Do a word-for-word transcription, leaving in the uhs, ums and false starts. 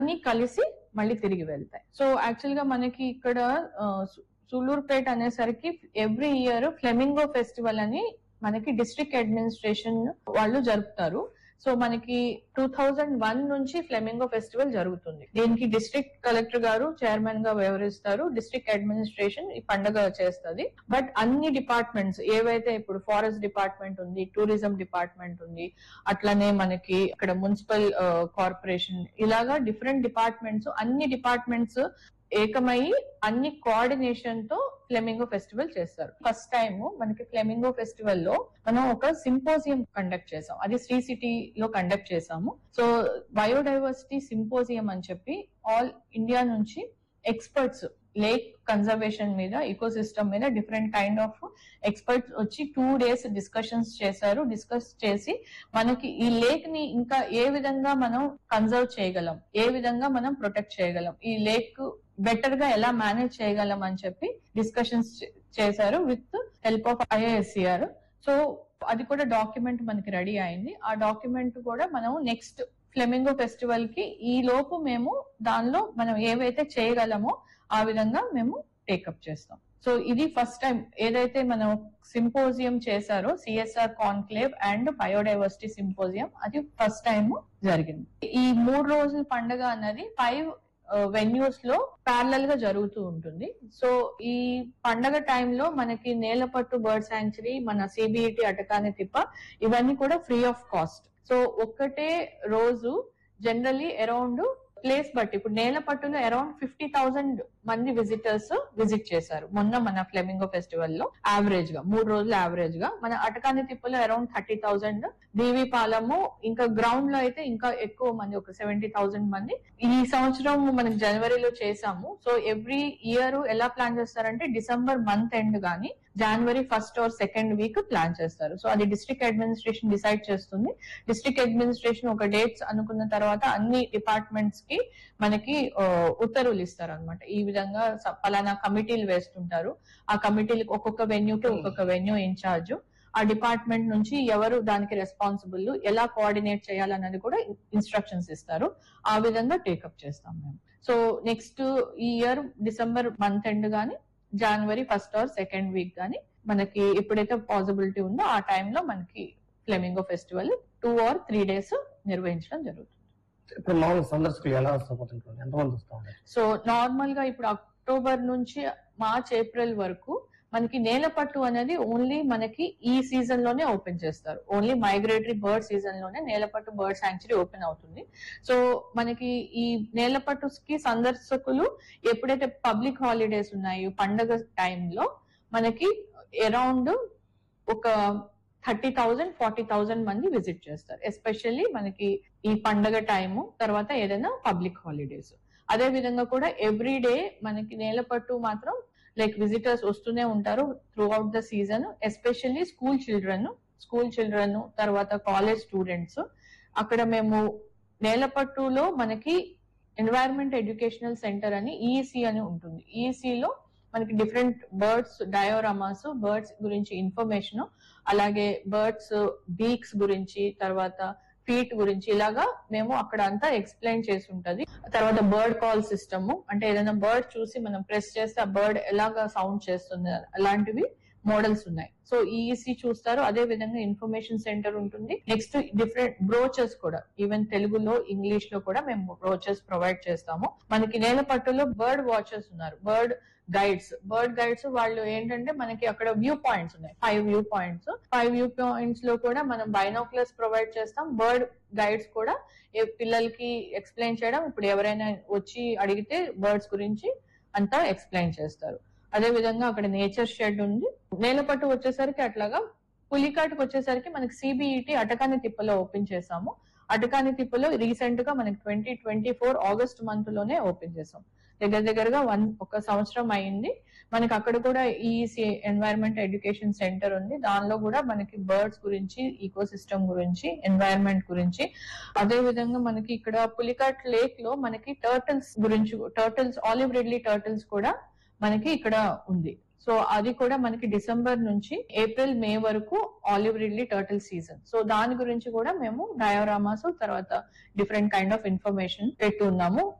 అన్ని కలిసి మళ్ళీ తిరిగి వెళ్తాయి. సో యాక్చువల్ గా మనకి ఇక్కడ సూలూరుపేట అనేసరికి ఎవ్రీ ఇయర్ ఫ్లెమింగో ఫెస్టివల్ అని మనకి డిస్ట్రిక్ట్ అడ్మినిస్ట్రేషన్ వాళ్ళు జరుపుతారు. సో మనకి టూ థౌజండ్ వన్ నుంచి ఫ్లెమింగో ఫెస్టివల్ జరుగుతుంది. దీనికి డిస్ట్రిక్ట్ కలెక్టర్ గారు చైర్మన్ గా వ్యవహరిస్తారు. డిస్ట్రిక్ట్ అడ్మినిస్ట్రేషన్ ఈ పండుగ చేస్తుంది. బట్ అన్ని డిపార్ట్మెంట్స్ ఏవైతే ఇప్పుడు ఫారెస్ట్ డిపార్ట్మెంట్ ఉంది, టూరిజం డిపార్ట్మెంట్ ఉంది, అట్లనే మనకి ఇక్కడ మున్సిపల్ కార్పొరేషన్, ఇలాగా డిఫరెంట్ డిపార్ట్మెంట్స్, అన్ని డిపార్ట్మెంట్స్ ఏకమై అన్ని కోఆర్డినేషన్ తో ఫ్లెమింగో ఫెస్టివల్ చేస్తారు. ఫస్ట్ టైం మనకి ఫ్లెమింగో ఫెస్టివల్ లో మనం ఒక సింపోజియం కండక్ట్ చేసాం. అది శ్రీ సిటీ లో కండక్ట్ చేసాము. సో బయోడైవర్సిటీ సింపోజియం అని చెప్పి ఆల్ ఇండియా నుంచి ఎక్స్పర్ట్స్ లేక్ కన్జర్వేషన్ మీద, ఈకో సిస్టమ్ మీద డిఫరెంట్ కైండ్ ఆఫ్ ఎక్స్పర్ట్స్ వచ్చి టూ డేస్ డిస్కషన్స్ చేశారు. డిస్కస్ చేసి మనకి ఈ లేక్ ని ఇంకా ఏ విధంగా మనం కన్జర్వ్ చేయగలం, ఏ విధంగా మనం ప్రొటెక్ట్ చేయగలం, ఈ లేక్ బెటర్ గా ఎలా మేనేజ్ చేయగలం అని చెప్పి డిస్కషన్స్ చేశారు with help of IASCR. So అది కూడా డాక్యుమెంట్ మనకి రెడీ అయింది. ఆ డాక్యుమెంట్ కూడా మనం నెక్స్ట్ ఫ్లెమింగో ఫెస్టివల్ కి ఈ లోపు మేము దానిలో మనం ఏవైతే చేయగలమో ఆ విధంగా మేము టేకప్ చేస్తాం. సో ఇది ఫస్ట్ టైం ఏదైతే మనం సింపోజియం చేశారో, CSR conclave and biodiversity symposium, అది ఫస్ట్ టైం జరిగింది. ఈ మూడు రోజుల పండుగ అన్నది ఫైవ్ వెన్యూస్ లో ప్యారలల్ గా జరుగుతూ ఉంటుంది. సో ఈ పండగ టైంలో మనకి నేలపట్టు బర్డ్ శాంక్చురీ, మన సిబిఈటి అటకాని తిప్ప, ఇవన్నీ కూడా ఫ్రీ ఆఫ్ కాస్ట్. సో ఒక్కటే రోజు జనరలీ అరౌండ్ ప్లేస్ బట్టి, ఇప్పుడు నేలపట్టులో అరౌండ్ ఫిఫ్టీ థౌసండ్ మంది విజిటర్స్ విజిట్ చేశారు మొన్న మన ఫ్లెమింగో ఫెస్టివల్ లో. యావరేజ్ గా మూడు రోజులు యావరేజ్ గా, మన అటకాని తిప్పలో అరౌండ్ థర్టీ థౌసండ్, దేవి పాలము ఇంకా గ్రౌండ్ లో అయితే ఇంకా ఎక్కువ మంది, ఒక సెవెంటీ థౌసండ్ మంది. ఈ సంవత్సరం మనం జనవరిలో చేసాము. సో ఎవ్రీ ఇయర్ ఎలా ప్లాన్ చేస్తారంటే డిసెంబర్ మంత్ ఎండ్ గానీ జనవరి first are second week plan చేస్తారు. సో అది డిస్ట్రిక్ట్ అడ్మినిస్ట్రేషన్ డిసైడ్ చేస్తుంది. డిస్ట్రిక్ట్ అడ్మినిస్ట్రేషన్ ఒక డేట్స్ అనుకున్న తర్వాత అన్ని డిపార్ట్మెంట్స్ కి మనకి ఉత్తర్వులు ఇస్తారు అనమాట. ఈ విధంగా పలానా కమిటీలు వేస్తుంటారు. ఆ కమిటీలకు ఒక్కొక్క వెన్యూకి ఒక్కొక్క వెన్యూ ఇన్ఛార్జ్, ఆ డిపార్ట్మెంట్ నుంచి ఎవరు దానికి రెస్పాన్సిబుల్, ఎలా కోఆర్డినేట్ చేయాలన్నది కూడా ఇన్స్ట్రక్షన్స్ ఇస్తారు. ఆ విధంగా టేకప్ చేస్తాం మేము. సో నెక్స్ట్ ఈ ఇయర్ డిసెంబర్ మంత్ ఎండ్ గానీ జనవరి ఫస్ట్ ఆర్ సెకండ్ వీక్ గానీ మనకి ఎప్పుడైతే పాసిబిలిటీ ఉందో ఆ టైంలో మనకి flamingo festival two are three days నిర్వహించడం జరుగుతుంది. సో నార్మల్ గా ఇప్పుడు అక్టోబర్ నుంచి మార్చ్ ఏప్రిల్ వరకు మనకి నేలపట్టు అనేది ఓన్లీ మనకి ఈ సీజన్ లోనే ఓపెన్ చేస్తారు. ఓన్లీ మైగ్రేటరీ బర్డ్ సీజన్ లోనే నేలపట్టు బర్డ్ శాంక్చురీ ఓపెన్ అవుతుంది. సో మనకి ఈ నేలపట్టుకి సందర్శకులు ఎప్పుడైతే పబ్లిక్ హాలిడేస్ ఉన్నాయో పండగ టైంలో మనకి అరౌండ్ ఒక థర్టీ థౌజండ్ ఫార్టీ థౌజండ్ మంది విజిట్ చేస్తారు. ఎస్పెషల్లీ మనకి ఈ పండగ టైము తర్వాత ఏదైనా పబ్లిక్ హాలిడేస్. అదే విధంగా కూడా ఎవ్రీ డే మనకి నేలపట్టు మాత్రం లైక్ విజిటర్స్ వస్తూనే ఉంటారు through out the season. Especially school children school children తర్వాత కాలేజ్ స్టూడెంట్స్. అక్కడ మేము నేలపట్టులో మనకి ఎన్వైరన్మెంట్ ఎడ్యుకేషనల్ సెంటర్ అని ఈఈసి అని ఉంటుంది. ఈఈసిలో మనకి డిఫరెంట్ బర్డ్స్ డయోరామాస్, బర్డ్స్ గురించి ఇన్ఫర్మేషన్, అలాగే బర్డ్స్ బీక్స్ గురించి, తర్వాత ఫీట్ గురించి, ఇలాగా మేము అక్కడ అంతా ఎక్స్ప్లెయిన్ చేసి ఉంటది. తర్వాత బర్డ్ కాల్ సిస్టమ్, అంటే ఏదైనా బర్డ్ చూసి మనం ప్రెస్ చేస్తే ఆ బర్డ్ ఎలాగా సౌండ్ చేస్తుంది, అలాంటివి మోడల్స్ ఉన్నాయి. సో ఈఈసి చూస్తారు. అదే విధంగా ఇన్ఫర్మేషన్ సెంటర్ ఉంటుంది. నెక్స్ట్ డిఫరెంట్ బ్రోచెస్ కూడా, ఈవెన్ తెలుగులో ఇంగ్లీష్ లో కూడా మేము బ్రోచెస్ ప్రొవైడ్ చేస్తాము. మనకి నేలపట్టులో బర్డ్ వాచర్స్ ఉన్నారు, బర్డ్ గైడ్స్. బర్డ్ గైడ్స్ వాళ్ళు ఏంటంటే మనకి అక్కడ వ్యూ పాయింట్స్ ఉన్నాయి, five view points. Five view points లో కూడా మనం బైనోక్యులర్స్ ప్రొవైడ్ చేస్తాం. బర్డ్ గైడ్స్ కూడా పిల్లలకి ఎక్స్ప్లెయిన్ చేయడం, ఇప్పుడు ఎవరైనా వచ్చి అడిగితే బర్డ్స్ గురించి అంతా ఎక్స్ప్లెయిన్ చేస్తారు. అదే విధంగా అక్కడ నేచర్ షెడ్ ఉంది. నేలపట్టు వచ్చేసరికి అట్లాగా పులికాటుకు వచ్చేసరికి మనకి సిబిఈటి అటకాని తిప్పలో ఓపెన్ చేసాము. అటకాని తిప్పలో రీసెంట్ గా మనకి twenty twenty four August month లోనే ఓపెన్ చేసాం. దగ్గర దగ్గరగా వన్ ఒక సంవత్సరం అయింది. మనకి అక్కడ కూడా ఈఈసి ఎన్వైరన్మెంట్ ఎడ్యుకేషన్ సెంటర్ ఉంది. దానిలో కూడా మనకి బర్డ్స్ గురించి, ఈకో సిస్టమ్ గురించి, ఎన్వైరన్మెంట్ గురించి, అదే విధంగా మనకి ఇక్కడ పులికాట్ లేక్ లో మనకి టర్టిల్స్ గురించి, టర్టిల్స్ ఆలివ్ రిడ్లీ టర్టిల్స్ కూడా మనకి ఇక్కడ ఉంది. సో అది కూడా మనకి డిసెంబర్ నుంచి ఏప్రిల్ మే వరకు olive Ridley turtle season. So దాని గురించి కూడా మేము డయోరామాస్ తర్వాత డిఫరెంట్ కైండ్ ఆఫ్ ఇన్ఫర్మేషన్ పెట్టున్నాము.